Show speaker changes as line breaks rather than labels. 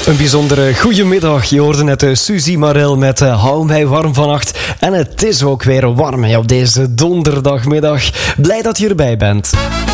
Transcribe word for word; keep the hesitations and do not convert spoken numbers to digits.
Een bijzondere goeiemiddag. Je hoorde net uh, Suzy Marel met uh, Hou mij warm vannacht. En het is ook weer warm hè, op deze donderdagmiddag. Blij dat je erbij bent.